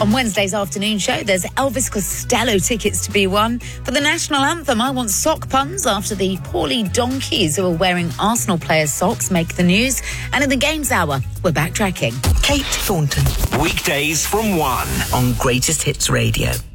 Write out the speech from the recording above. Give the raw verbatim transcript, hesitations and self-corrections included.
On Wednesday's afternoon show, there's Elvis Costello tickets to be won. For the national anthem, I want sock puns after the poorly donkeys who are wearing Arsenal players' socks make the news. And in the Games Hour, we're backtracking. Kate Thornton. Weekdays from one on Greatest Hits Radio.